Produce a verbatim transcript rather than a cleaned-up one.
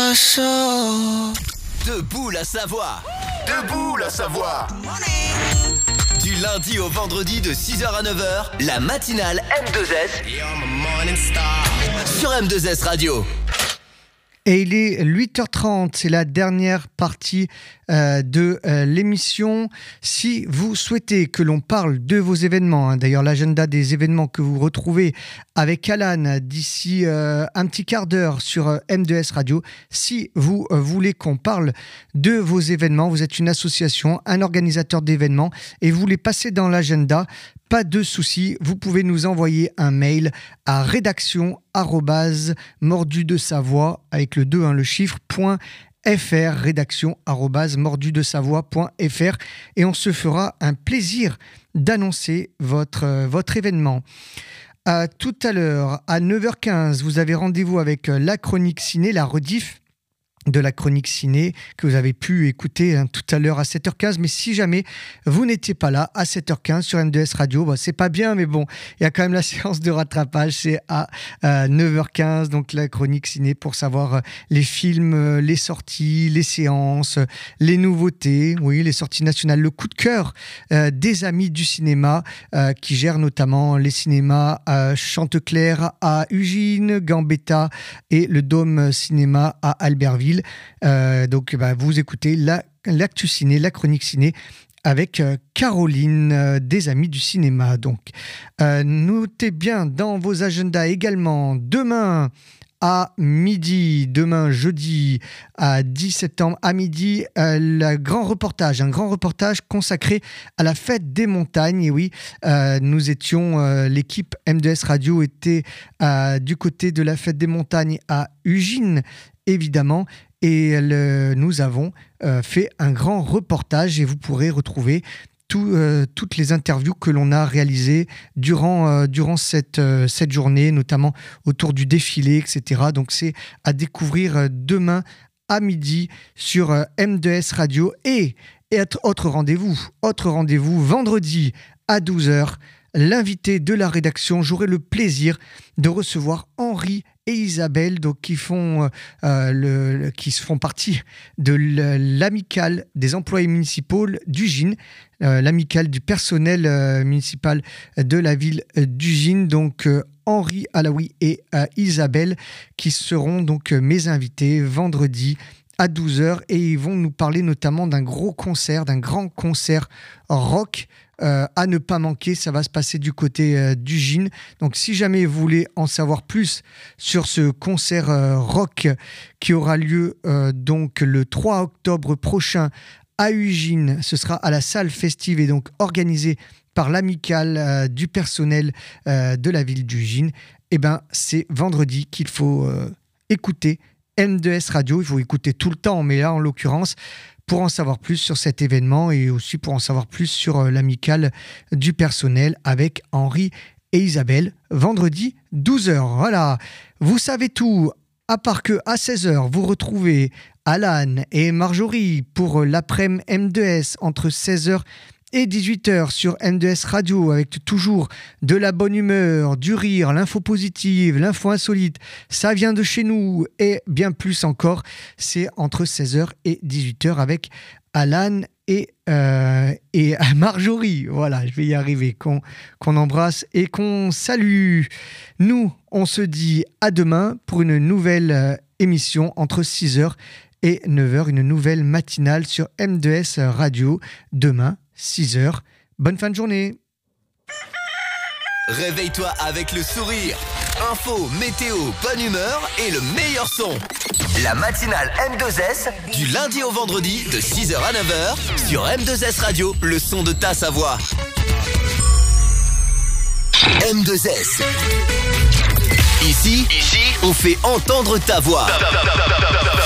la Savoie. Debout la Savoie. Debout la Savoie. Du lundi au vendredi de six heures à neuf heures, la matinale M deux S sur M deux S Radio. Et il est huit heures trente, c'est la dernière partie euh, de euh, l'émission. Si vous souhaitez que l'on parle de vos événements, hein, d'ailleurs l'agenda des événements que vous retrouvez avec Alan d'ici euh, un petit quart d'heure sur euh, M deux S Radio, si vous euh, voulez qu'on parle de vos événements, vous êtes une association, un organisateur d'événements et vous voulez passer dans l'agenda, pas de souci, vous pouvez nous envoyer un mail à rédaction arobase mordu de Savoie avec le deux, hein, le chiffre, point fr, rédaction arobase mordu de Savoie point fr et on se fera un plaisir d'annoncer votre, euh, votre événement. Euh, tout à l'heure, à neuf heures quinze, vous avez rendez-vous avec euh, la chronique ciné, la rediff de la chronique ciné que vous avez pu écouter hein, tout à l'heure à sept heures quinze. Mais si jamais vous n'étiez pas là à sept heures quinze sur M deux S Radio, bah, c'est pas bien, mais bon, il y a quand même la séance de rattrapage. C'est à euh, neuf heures quinze, donc la chronique ciné pour savoir euh, les films, euh, les sorties, les séances, euh, les nouveautés, oui, les sorties nationales, le coup de cœur euh, des amis du cinéma euh, qui gèrent notamment les cinémas à Chanteclair, à Ugine, Gambetta et le Dôme Cinéma à Albertville. Euh, donc bah, vous écoutez la, l'actu ciné, la chronique ciné avec euh, Caroline euh, des Amis du Cinéma. Donc euh, notez bien dans vos agendas également demain à midi, demain jeudi à dix septembre à midi, euh, le grand reportage, un grand reportage consacré à la fête des montagnes. Et oui, euh, nous étions, euh, l'équipe M deux S Radio était euh, du côté de la fête des montagnes à Ugine, évidemment. Et le, nous avons euh, fait un grand reportage et vous pourrez retrouver tout, euh, toutes les interviews que l'on a réalisées durant, euh, durant cette, euh, cette journée, notamment autour du défilé, et cetera. Donc c'est à découvrir euh, demain à midi sur euh, M deux S Radio. Et, et autre rendez-vous, autre rendez-vous vendredi à douze heures, l'invité de la rédaction, j'aurai le plaisir de recevoir Henri et Isabelle, donc qui font euh, le, le, qui font partie de l'amicale des employés municipaux d'Ugine, euh, l'amicale du personnel euh, municipal de la ville d'Ugine. Donc euh, Henri Alaoui et euh, Isabelle qui seront donc euh, mes invités vendredi à douze heures et ils vont nous parler notamment d'un gros concert, d'un grand concert rock Euh, à ne pas manquer. Ça va se passer du côté euh, d'Ugine. Donc si jamais vous voulez en savoir plus sur ce concert euh, rock qui aura lieu euh, donc le trois octobre prochain à Ugine, ce sera à la salle festive et donc organisé par l'amicale euh, du personnel euh, de la ville d'Ugine. Et ben c'est vendredi qu'il faut euh, écouter M deux S Radio. Il faut écouter tout le temps, mais là en l'occurrence pour en savoir plus sur cet événement et aussi pour en savoir plus sur euh, l'amicale du personnel avec Henri et Isabelle, vendredi douze heures. Voilà, vous savez tout, à part que à seize heures, vous retrouvez Alan et Marjorie pour l'après-midi M deux S entre seize heures et dix-huit heures sur M deux S Radio avec toujours de la bonne humeur, du rire, l'info positive, l'info insolite, ça vient de chez nous et bien plus encore. C'est entre seize heures et dix-huit heures avec Alan et, euh, et Marjorie. Voilà, je vais y arriver, qu'on, qu'on embrasse et qu'on salue. Nous, on se dit à demain pour une nouvelle euh, émission entre six heures et neuf heures, une nouvelle matinale sur M deux S Radio. Demain, six heures. Bonne fin de journée. Réveille-toi avec le sourire. Info, météo, bonne humeur et le meilleur son. La matinale M deux S du lundi au vendredi de six heures à neuf heures sur M deux S Radio, le son de ta Savoie. M deux S. Ici, Ici, on fait entendre ta voix.